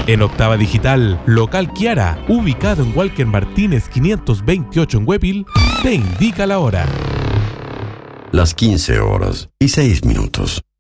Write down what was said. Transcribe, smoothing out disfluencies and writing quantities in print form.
En Octava Digital, local Kiara, ubicado en Walker Martínez 528 en Huepil, te indica la hora. Las 15:06.